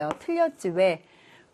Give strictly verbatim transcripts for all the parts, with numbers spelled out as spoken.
틀렸지. 왜?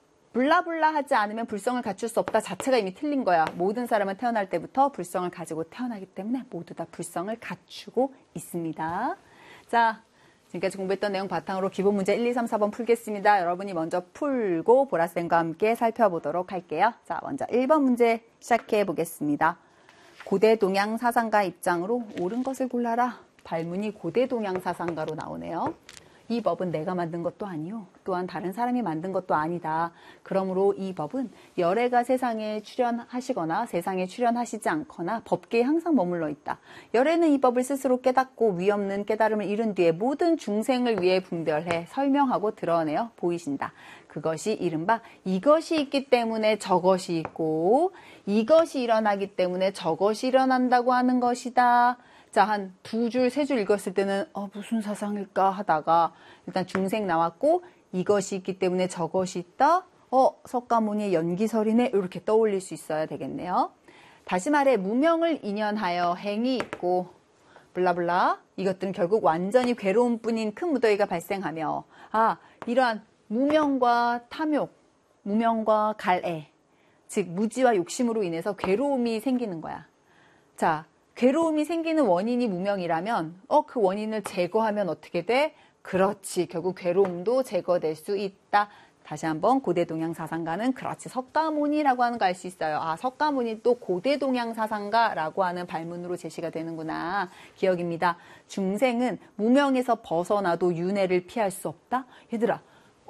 블라블라 하지 않으면 불성을 갖출 수 없다 자체가 이미 틀린 거야. 모든 사람은 태어날 때부터 불성을 가지고 태어나기 때문에 모두 다 불성을 갖추고 있습니다. 자, 지금까지 공부했던 내용 바탕으로 기본 문제 일, 이, 삼, 사 번 풀겠습니다. 여러분이 먼저 풀고 보라쌤과 함께 살펴보도록 할게요. 자, 먼저 일 번 문제 시작해 보겠습니다. 고대 동양 사상가 입장으로 옳은 것을 골라라. 발문이 고대 동양 사상가로 나오네요. 이 법은 내가 만든 것도 아니요. 또한 다른 사람이 만든 것도 아니다. 그러므로 이 법은 열애가 세상에 출현하시거나 세상에 출현하시지 않거나 법계에 항상 머물러 있다. 열애는 이 법을 스스로 깨닫고 위없는 깨달음을 이룬 뒤에 모든 중생을 위해 분별해 설명하고 드러내어 보이신다. 그것이 이른바 이것이 있기 때문에 저것이 있고 이것이 일어나기 때문에 저것이 일어난다고 하는 것이다. 자, 한 두 줄, 세 줄 읽었을 때는 어, 무슨 사상일까 하다가 일단 중생 나왔고 이것이 있기 때문에 저것이 있다. 어, 석가모니의 연기설이네. 이렇게 떠올릴 수 있어야 되겠네요. 다시 말해 무명을 인연하여 행이 있고 블라블라 이것들은 결국 완전히 괴로움뿐인 큰 무더기가 발생하며 아, 이러한 무명과 탐욕, 무명과 갈애, 즉 무지와 욕심으로 인해서 괴로움이 생기는 거야. 자, 괴로움이 생기는 원인이 무명이라면 어, 그 원인을 제거하면 어떻게 돼? 그렇지. 결국 괴로움도 제거될 수 있다. 다시 한번 고대 동양 사상가는 그렇지. 석가모니라고 하는 거 알 수 있어요. 아, 석가모니 또 고대 동양 사상가라고 하는 발문으로 제시가 되는구나. 기억입니다. 중생은 무명에서 벗어나도 윤회를 피할 수 없다. 얘들아,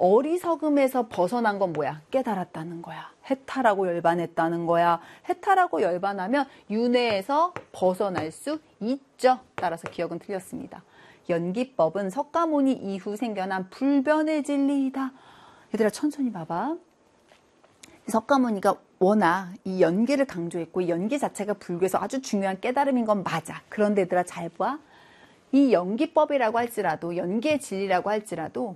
어리석음에서 벗어난 건 뭐야? 깨달았다는 거야. 해탈하고 열반했다는 거야. 해탈하고 열반하면 윤회에서 벗어날 수 있죠. 따라서 기억은 틀렸습니다. 연기법은 석가모니 이후 생겨난 불변의 진리이다. 얘들아 천천히 봐봐. 석가모니가 워낙 이 연기를 강조했고 이 연기 자체가 불교에서 아주 중요한 깨달음인 건 맞아. 그런데 얘들아 잘 봐. 이 연기법이라고 할지라도 연기의 진리라고 할지라도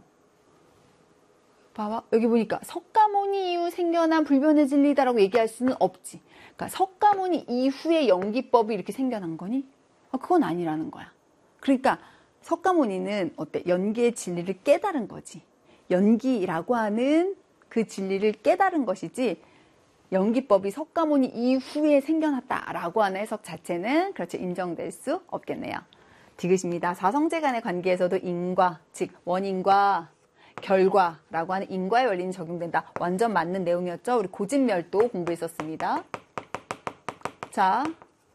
봐봐. 여기 보니까 석가모니 이후 생겨난 불변의 진리다라고 얘기할 수는 없지. 그러니까 석가모니 이후에 연기법이 이렇게 생겨난 거니? 아, 그건 아니라는 거야. 그러니까 석가모니는 어때? 연기의 진리를 깨달은 거지. 연기라고 하는 그 진리를 깨달은 것이지 연기법이 석가모니 이후에 생겨났다라고 하는 해석 자체는 그렇죠. 인정될 수 없겠네요. 디귿입니다. 사성제 간의 관계에서도 인과, 즉 원인과 결과라고 하는 인과의 원리는 적용된다. 완전 맞는 내용이었죠. 우리 고진멸도 공부했었습니다. 자,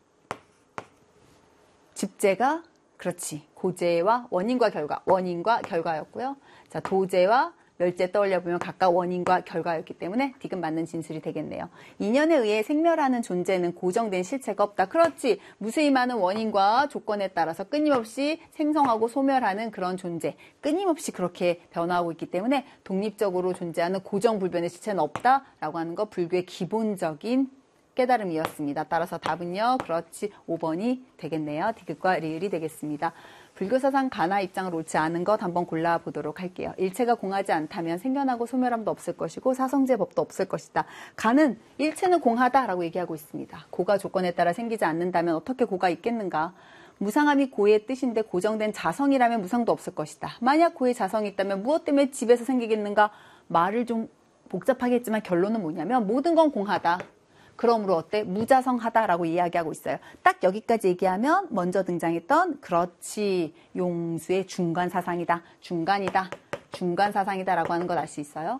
집제가 그렇지. 고제와 원인과 결과, 원인과 결과였고요. 자, 도제와 멸제 떠올려보면 각각 원인과 결과였기 때문에 디귿 맞는 진술이 되겠네요. 인연에 의해 생멸하는 존재는 고정된 실체가 없다. 그렇지. 무수히 많은 원인과 조건에 따라서 끊임없이 생성하고 소멸하는 그런 존재. 끊임없이 그렇게 변화하고 있기 때문에 독립적으로 존재하는 고정불변의 실체는 없다라고 하는 거 불교의 기본적인 깨달음이었습니다. 따라서 답은요. 그렇지. 오 번이 되겠네요. 디귿과 리을이 되겠습니다. 불교사상 가나 입장을 옳지 않은 것 한번 골라보도록 할게요. 일체가 공하지 않다면 생겨나고 소멸함도 없을 것이고 사성제 법도 없을 것이다. 가는 일체는 공하다라고 얘기하고 있습니다. 고가 조건에 따라 생기지 않는다면 어떻게 고가 있겠는가? 무상함이 고의 뜻인데 고정된 자성이라면 무상도 없을 것이다. 만약 고의 자성이 있다면 무엇 때문에 집에서 생기겠는가? 말을 좀 복잡하게 했지만 결론은 뭐냐면 모든 건 공하다. 그러므로 어때? 무자성하다라고 이야기하고 있어요. 딱 여기까지 얘기하면 먼저 등장했던 그렇지 용수의 중간 사상이다. 중간이다. 중간 사상이다라고 하는 걸 알 수 있어요.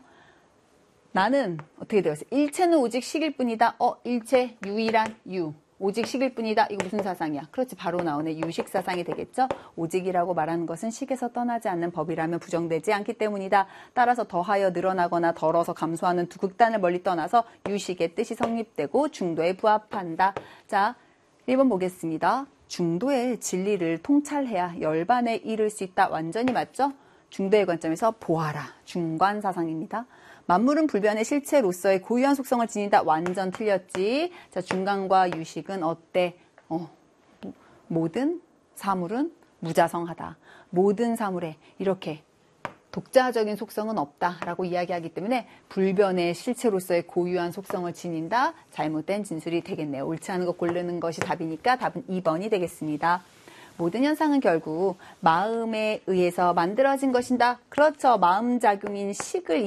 나는 어떻게 되어 있어요? 일체는 오직 식일 뿐이다. 어, 일체 유일한 유. 오직 식일 뿐이다. 이거 무슨 사상이야? 그렇지. 바로 나오네. 유식 사상이 되겠죠? 오직이라고 말하는 것은 식에서 떠나지 않는 법이라면 부정되지 않기 때문이다. 따라서 더하여 늘어나거나 덜어서 감소하는 두 극단을 멀리 떠나서 유식의 뜻이 성립되고 중도에 부합한다. 자, 일 번 보겠습니다. 중도의 진리를 통찰해야 열반에 이를 수 있다. 완전히 맞죠? 중도의 관점에서 보아라. 중간 사상입니다. 만물은 불변의 실체로서의 고유한 속성을 지닌다. 완전 틀렸지. 자, 중간과 유식은 어때? 어, 모든 사물은 무자성하다. 모든 사물에 이렇게 독자적인 속성은 없다라고 이야기하기 때문에 불변의 실체로서의 고유한 속성을 지닌다. 잘못된 진술이 되겠네요. 옳지 않은 것 고르는 것이 답이니까 답은 이 번이 되겠습니다. 모든 현상은 결국 마음에 의해서 만들어진 것이다. 그렇죠. 마음작용인 식을